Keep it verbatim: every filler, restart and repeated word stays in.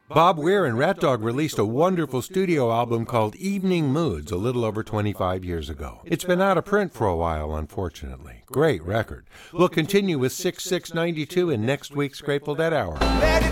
Bob Weir and Rat Dog released a wonderful studio album called Evening Moods a little over twenty-five years ago. It's been out of print for a while, unfortunately. Great record. We'll continue with six six ninety-two in next week's Grateful Dead Hour.